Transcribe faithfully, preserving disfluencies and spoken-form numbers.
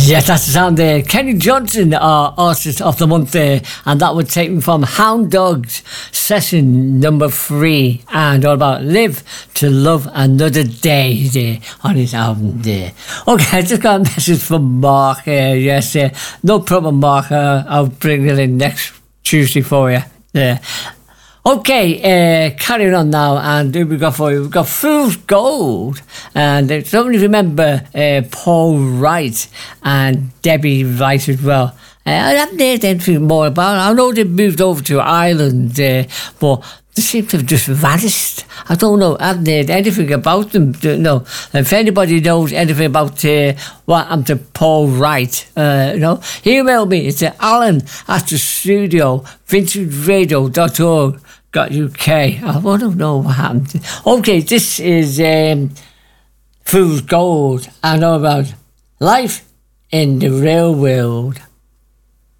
Yes, that's the sound there. Kenny Johnson, our Artist of the Month there, and that was taken from Hound Dogs, session number three, and all about Live to Love Another Day there on his album there. Okay, I just got a message from Mark. Uh, yes, uh, no problem, Mark. Uh, I'll bring it in next Tuesday for you. Yeah. Okay, uh, carrying on now, and who we got for you? We've got Fool's Gold, and uh, somebody remember uh, Paul Wright and Debbie Wright as well. Uh, I haven't heard anything more about it. I know they moved over to Ireland, uh, but they seem to have just vanished. I don't know. I haven't heard anything about them. No. If anybody knows anything about uh, what happened to Paul Wright, uh, you know, email me. It's uh, Alan at the studio, vincent radio dot org dot U K. I want to know what happened. Okay, this is um, Fool's Gold. I know about life in the real world.